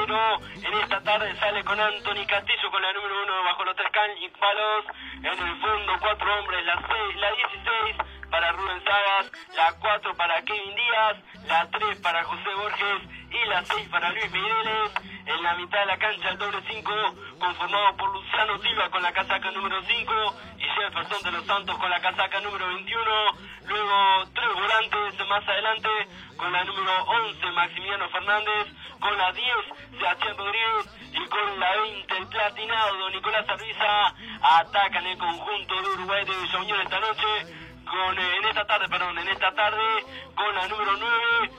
pero en esta tarde sale con Anthony Castillo con la número 1 bajo los 3 palos. En el fondo 4 hombres, la 16 para Rubén Sagas, la 4 para Kevin Díaz, la 3 para José Borges y la 6 para Luis Migueles. En la mitad de la cancha el doble 5 conformado por Luciano Silva con la casaca número 5 y Jefferson de los Santos con la casaca número 21. Luego 3 volantes más adelante con la número 11 Maximiliano Fernández, con la 10 Sebastián Rodríguez y con la 20 el platinado Nicolás Arbiza. Atacan el conjunto de Uruguay de Villa Unión esta noche. En esta tarde con la número 9